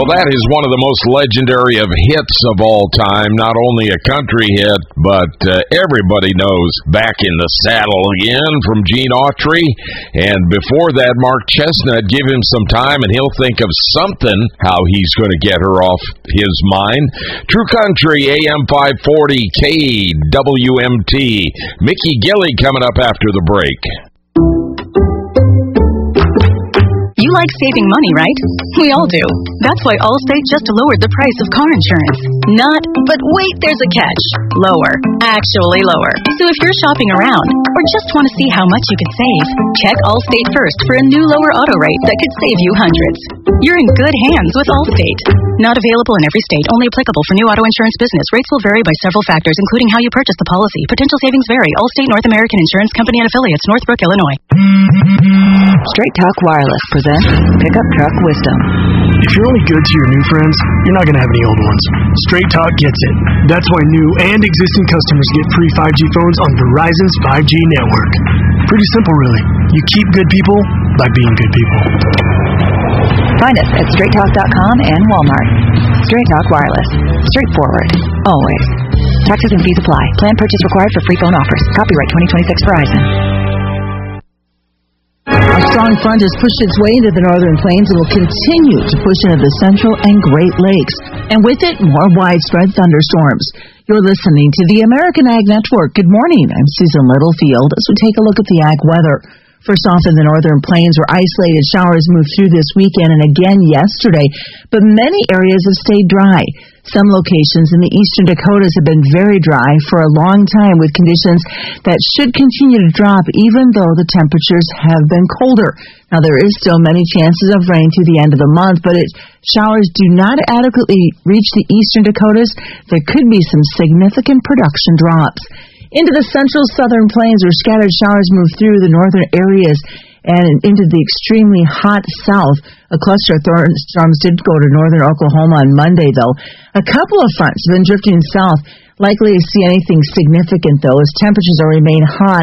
Well, that is one of the most legendary of hits of all time. Not only a country hit, but everybody knows Back in the Saddle Again from Gene Autry. And before that, Mark Chestnut, give him some time and he'll think of something how he's going to get her off his mind. True Country, AM 540, KWMT. Mickey Gilley coming up after the break. You like saving money, right? We all do. That's why Allstate just lowered the price of car insurance. But wait, there's a catch. Lower. Actually lower. So if you're shopping around, or just want to see how much you could save, check Allstate first for a new lower auto rate that could save you hundreds. You're in good hands with Allstate. Not available in every state, only applicable for new auto insurance business. Rates will vary by several factors, including how you purchase the policy. Potential savings vary. Allstate North American Insurance Company and Affiliates, Northbrook, Illinois. Straight Talk Wireless presents Pickup Truck Wisdom. If you're only good to your new friends, you're not going to have any old ones. Straight Talk gets it. That's why new and existing customers get free 5G phones on Verizon's 5G network. Pretty simple, really. You keep good people by being good people. Find us at straighttalk.com and Walmart. Straight Talk Wireless. Straightforward. Always. Taxes and fees apply. Plan purchase required for free phone offers. Copyright 2026 Verizon. A strong front has pushed its way into the northern plains and will continue to push into the central and Great Lakes. And with it, more widespread thunderstorms. You're listening to the American Ag Network. Good morning. I'm Susan Littlefield as we take a look at the ag weather. First off, in the northern plains where isolated showers moved through this weekend and again yesterday, but many areas have stayed dry. Some locations in the eastern Dakotas have been very dry for a long time with conditions that should continue to drop even though the temperatures have been colder. Now, there is still many chances of rain through the end of the month, but if showers do not adequately reach the eastern Dakotas, there could be some significant production drops. Into the central southern plains where scattered showers move through the northern areas and into the extremely hot south. A cluster of thunderstorms did go to northern Oklahoma on Monday, though. A couple of fronts have been drifting south. Likely to see anything significant, though, as temperatures will remain hot